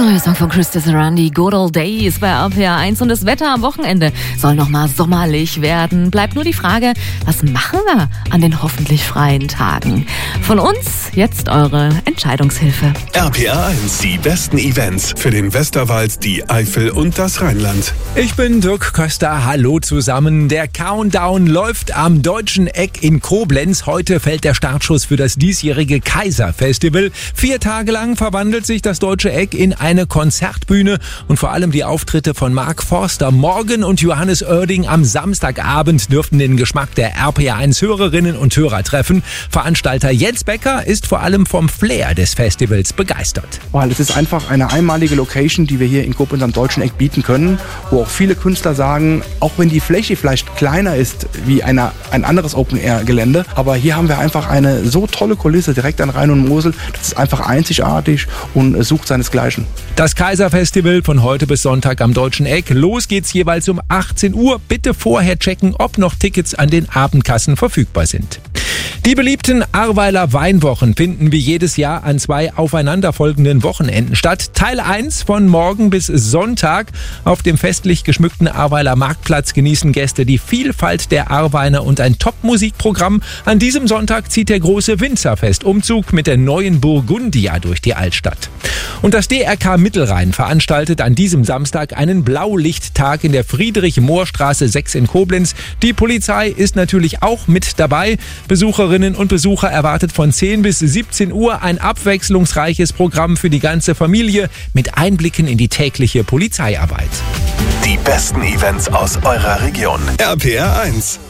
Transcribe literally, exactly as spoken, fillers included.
Neuer Song von Chris Tesserandi, Good Old Days bei R P R eins. Und das Wetter am Wochenende soll nochmal sommerlich werden. Bleibt nur die Frage, was machen wir an den hoffentlich freien Tagen? Von uns jetzt eure Entscheidungshilfe. R P R eins, die besten Events für den Westerwald, die Eifel und das Rheinland. Ich bin Dirk Köster, hallo zusammen. Der Countdown läuft am Deutschen Eck in Koblenz. Heute fällt der Startschuss für das diesjährige Kaiser-Festival. Vier Tage lang verwandelt sich das Deutsche Eck in eine Konzertbühne und vor allem die Auftritte von Mark Forster morgen und Johannes Oerding am Samstagabend dürften den Geschmack der R P R eins Hörerinnen und Hörer treffen. Veranstalter Jens Becker ist vor allem vom Flair des Festivals begeistert. Weil es ist einfach eine einmalige Location, die wir hier in Koblenz am Deutschen Eck bieten können, wo auch viele Künstler sagen, auch wenn die Fläche vielleicht kleiner ist wie eine, ein anderes Open-Air-Gelände, aber hier haben wir einfach eine so tolle Kulisse direkt an Rhein und Mosel, das ist einfach einzigartig und sucht seinesgleichen. Das Kaiser-Festival von heute bis Sonntag am Deutschen Eck. Los geht's jeweils um achtzehn Uhr. Bitte vorher checken, ob noch Tickets an den Abendkassen verfügbar sind. Die beliebten Ahrweiler Weinwochen finden wie jedes Jahr an zwei aufeinanderfolgenden Wochenenden statt. Teil eins von morgen bis Sonntag. Auf dem festlich geschmückten Ahrweiler Marktplatz genießen Gäste die Vielfalt der Ahrweine und ein Top-Musikprogramm. An diesem Sonntag zieht der große Winzerfest-Umzug mit der neuen Burgundia durch die Altstadt. Und das D R K Mittelrhein veranstaltet an diesem Samstag einen Blaulichttag in der Friedrich-Mohr-Straße sechs in Koblenz. Die Polizei ist natürlich auch mit dabei. Besucherinnen und Besucher erwartet von zehn bis siebzehn Uhr ein abwechslungsreiches Programm für die ganze Familie mit Einblicken in die tägliche Polizeiarbeit. Die besten Events aus eurer Region. R P R eins.